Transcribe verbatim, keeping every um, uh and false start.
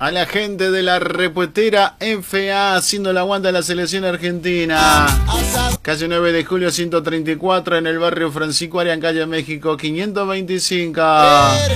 A la gente de la repuestera F A haciendo la aguanta de la selección argentina. Calle nueve de julio ciento treinta y cuatro en el barrio Francisco Arias, calle México quinientos veinticinco.